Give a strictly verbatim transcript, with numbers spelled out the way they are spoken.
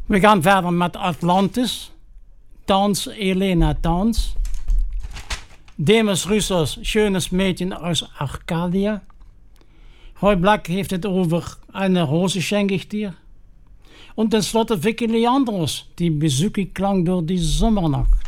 We gaan verder met Atlantis. Dans Elena Dans. Demis Roussos, schönes Mädchen aus Arcadia. Roy Black heeft het over Eine Rose schenk ich dir. Und tenslotte Vicky Leandros, die bezoek ik klank door die zomernacht.